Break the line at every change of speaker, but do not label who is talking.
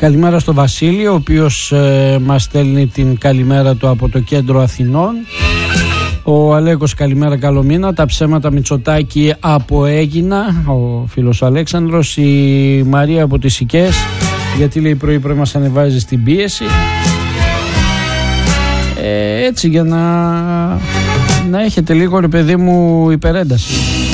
Καλημέρα στο Βασίλη, ο οποίος μας στέλνει την καλημέρα του από το κέντρο Αθηνών. Ο Αλέκος, καλημέρα, καλό μήνα. Τα ψέματα Μητσοτάκη από Αίγινα, ο φίλος Αλέξανδρος. Η Μαρία από τις Σικές, γιατί λέει πρωί μας ανεβάζει στην πίεση. Έτσι για να έχετε λίγο, ρε παιδί μου, υπερένταση.